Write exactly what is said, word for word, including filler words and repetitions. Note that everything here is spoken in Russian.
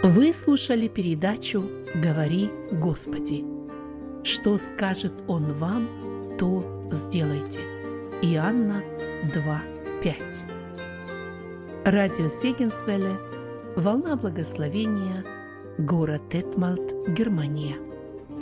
Вы слушали передачу «Говори, Господи». Что скажет Он вам, то сделайте. Иоанна два пять. Радио Сегенсвелле, волна благословения, город Детмальд, Германия.